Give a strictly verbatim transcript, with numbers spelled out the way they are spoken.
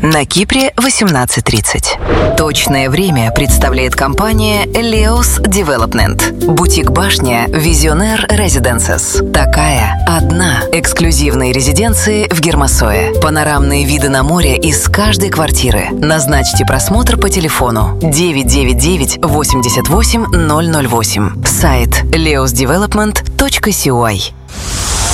На Кипре восемнадцать тридцать. Точное время представляет компания Leos Development. Бутик-башня Visionaire Residences. Такая одна. Эксклюзивные резиденции в Гермосое. Панорамные виды на море из каждой квартиры. Назначьте просмотр по телефону девять девять девять восемьдесят восемь ноль ноль восемь. Сайт leos development точка си ю ай.